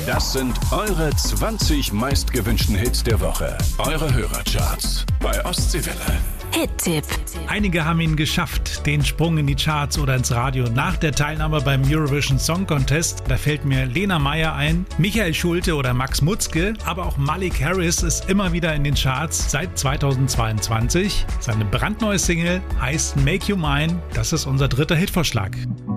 Das sind eure 20 meistgewünschten Hits der Woche. Eure Hörercharts bei Ostseewelle. Hit-Tipp. Einige haben ihn geschafft, den Sprung in die Charts oder ins Radio nach der Teilnahme beim Eurovision Song Contest. Da fällt mir Lena Meyer ein, Michael Schulte oder Max Mutzke, aber auch Malik Harris ist immer wieder in den Charts seit 2022. Seine brandneue Single heißt Make You Mine. Das ist unser dritter Hitvorschlag.